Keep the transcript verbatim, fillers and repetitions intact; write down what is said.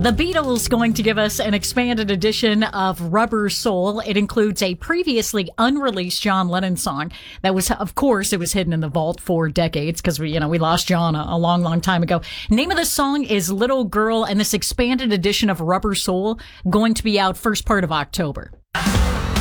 The Beatles going to give us an expanded edition of Rubber Soul. It includes a previously unreleased John Lennon song that was, of course, it was hidden in the vault for decades because we, you know, we lost John a, a long, long time ago. Name of the song is Little Girl, and this expanded edition of Rubber Soul going to be out first part of October.